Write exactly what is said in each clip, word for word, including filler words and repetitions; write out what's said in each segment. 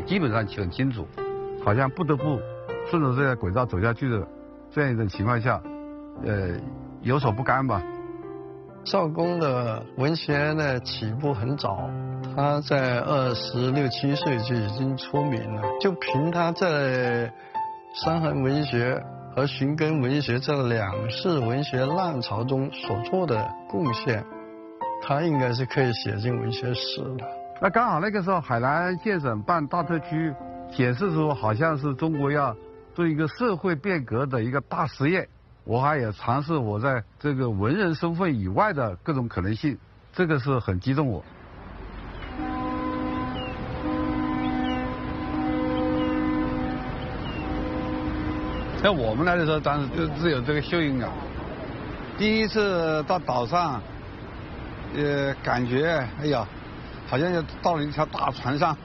基本上很清楚，好像不得不顺着这个轨道走下去的这样一种情况下，呃，有所不甘吧。 赵公的文学呢起步很早，他在二十六七岁就已经出名了。就凭他在伤寒文学和寻根文学这两世文学浪潮中所做的贡献，他应该是可以写进文学史的。 那刚好那个时候海南建省办大特区，显示出好像是中国要做一个社会变革的一个大实验。我还也尝试我在这个文人身份以外的各种可能性，这个是很激动我。在我们来的时候，当时就只有这个秀英港。第一次到岛上，呃，感觉哎呀，好像就到了一条大船上。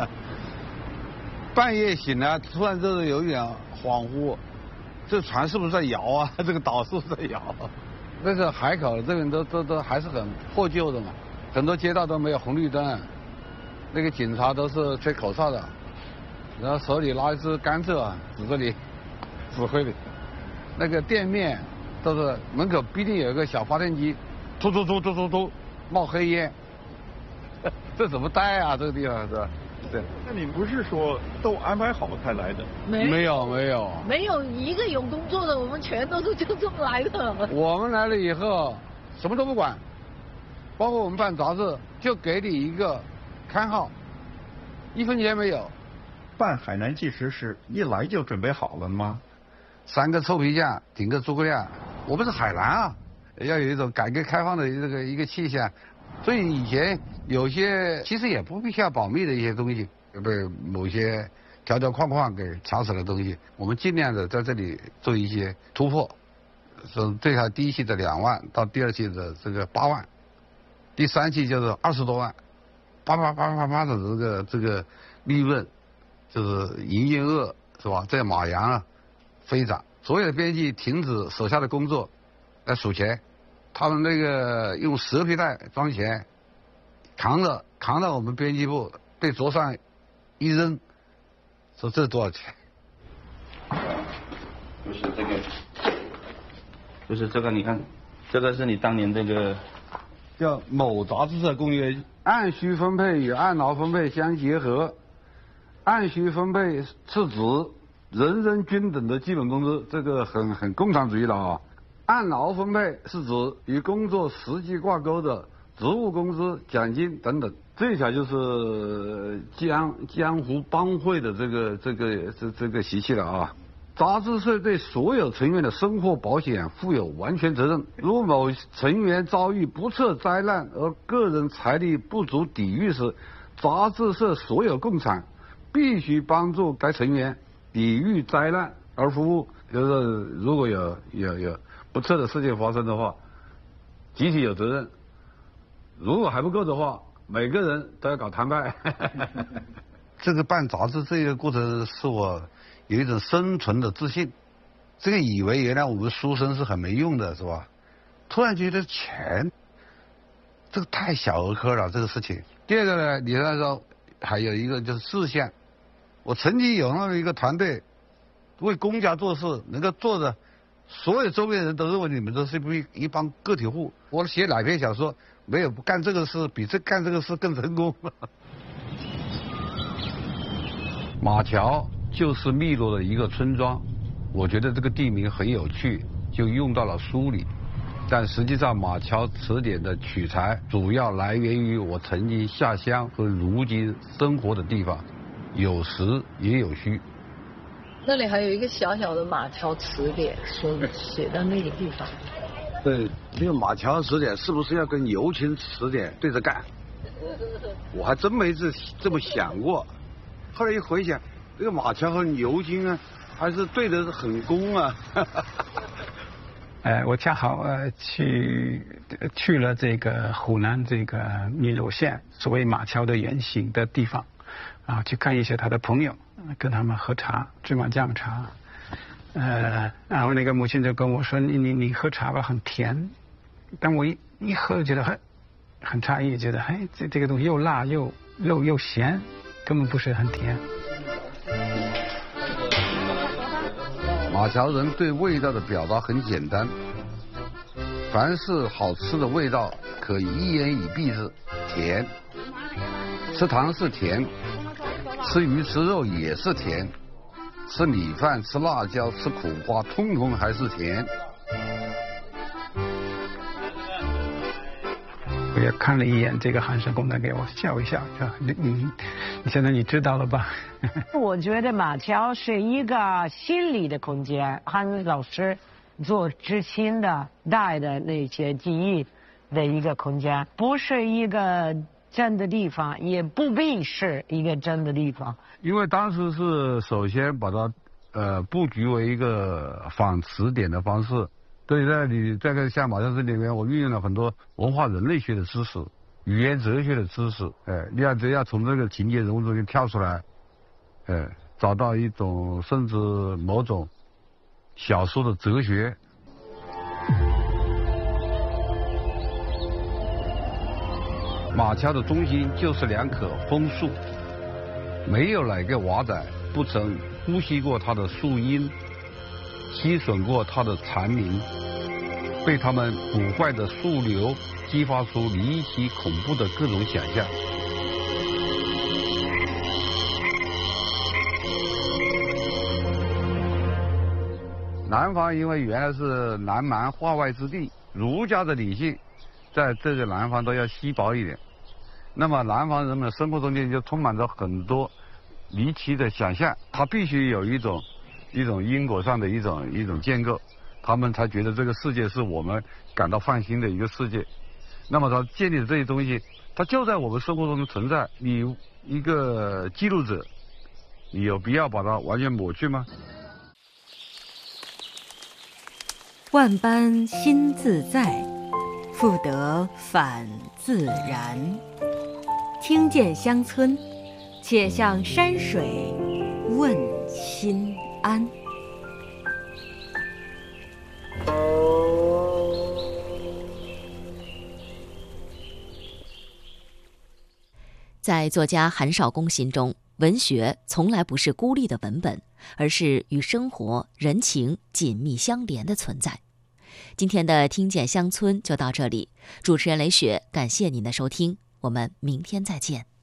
半夜醒来，突然就是有点恍惚。这船是不是在摇啊？这个岛是不是在摇？那个海口这边都都都还是很破旧的嘛，很多街道都没有红绿灯，那个警察都是吹口哨的，然后手里拿一支甘蔗啊，指着你指挥你。那个店面都是门口必定有一个小发电机，突突突突突突冒黑烟，这怎么待啊？这个地方是吧？对， 那你不是说都安排好才来的？ 没没有没有没有一个有工作的，我们全都是就这么来的。 我们来了以后，什么都不管，包括我们办杂志，就给你一个刊号，一分钱没有。 办海南纪实是一来就准备好了吗？ 三个臭皮匠，顶个诸葛亮，我们是海南啊，要有一种改革开放的这个一个气象。所以以前有些其实也不必须要保密的一些东西，被某些条条框框给卡死的东西，我们尽量的在这里做一些突破。从最少第一期的两万到第二期的这个八万，第三期就是二十多万，八八八八八的这个这个利润，就是营业额是吧？在马洋啊飞涨，所有的编辑停止手下的工作来数钱。他们那个用蛇皮袋装钱，扛着扛到我们编辑部，被桌上一扔，说这多少钱？ 就是这个，就是这个，你看，这个是你当年这个叫某杂志社公约，按需分配与按劳分配相结合，按需分配是指人人均等的基本工资，这个很很共产主义了啊。按劳分配是指与工作实际挂钩的职务工资、奖金等等，这下就是江江湖帮会的这个这个这这个习气了啊！杂志社对所有成员的生活保险负有完全责任，如某成员遭遇不测灾难而个人财力不足抵御时，杂志社所有共产必须帮助该成员抵御灾难而服务。就是如果有有有不测的事情发生的话，集体有责任。如果还不够的话，每个人都要搞摊派。这个办杂志这个过程是我有一种生存的自信。这个以为原来我们书生是很没用的，是吧？突然觉得钱，这个太小儿科了，这个事情。第二个呢，你那时候还有一个就是志向。我曾经有那么一个团队，为公家做事，能够做的。所有周边人都认为你们都是一一帮个体户。我写哪篇小说，没有不干这个事比这干这个事更成功。马桥就是汨罗的一个村庄，我觉得这个地名很有趣，就用到了书里。但实际上，马桥词典的取材主要来源于我曾经下乡和如今生活的地方，有实也有虚。 那里还有一个小小的马桥词典，所写在那个地方。 对，这个马桥词典是不是要跟牛津词典对着干？我还真没这这么想过。后来一回想，这个马桥和牛津啊，还是对的很公啊。 呃，我恰好呃去去了这个湖南这个汨罗县所谓马桥的原型的地方，啊，去看一些他的朋友，跟他们喝茶，芝麻酱茶。呃，然后那个母亲就跟我说：“你你你喝茶吧，很甜。”但我一一喝，觉得很很诧异，觉得哎，这这个东西又辣又又又咸， 根本不是很甜。 马桥人对味道的表达很简单，凡是好吃的味道可以一言以蔽之，甜。吃糖是甜，吃鱼吃肉也是甜，吃米饭吃辣椒吃苦瓜通通还是甜。 我也看了一眼这个韩社公，他给我笑一笑，说你你你现在你知道了吧？ 我觉得马桥是一个心理的空间，韩老师做知青的带的那些记忆的一个空间，不是一个真的地方，也不必是一个真的地方。 因为当时是首先把它呃布局为一个仿词典的方式。对，在你这个像马桥这里面，我运用了很多文化人类学的知识、语言哲学的知识。哎，你要只要从这个情节人物中间跳出来，哎，找到一种甚至某种小说的哲学。马桥的中心就是两棵枫树，没有哪个佤仔不曾呼吸过它的树荫，吸吮过它的蝉鸣，被它们腐坏的树瘤激发出离奇恐怖的各种想象。南方因为原来是南蛮化外之地，儒家的理性在这个南方都要稀薄一点，那么南方人们生活中间就充满着很多离奇的想象，他必须有一种一种因果上的一种一种建构，他们才觉得这个世界是我们感到放心的一个世界。那么他建立的这些东西，它就在我们生活中存在，你一个记录者，你有必要把它完全抹去吗？ 万般心自在，复得返自然。听见乡村，且向山水问心安。 在作家韩少功心中，文学从来不是孤立的文本，而是与生活、人情紧密相连的存在。今天的听见乡村就到这里，主持人雷雪，感谢您的收听，我们明天再见。